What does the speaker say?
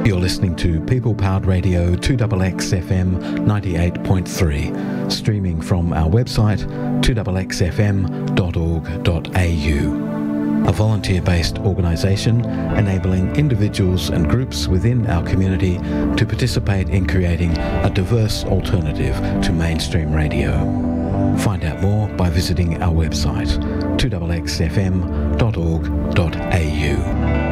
You're listening to People Powered Radio 2XX FM 98.3, streaming from our website 2xxfm.org.au. A volunteer-based organisation enabling individuals and groups within our community to participate in creating a diverse alternative to mainstream radio. Find out more by visiting our website 2xxfm.org.au.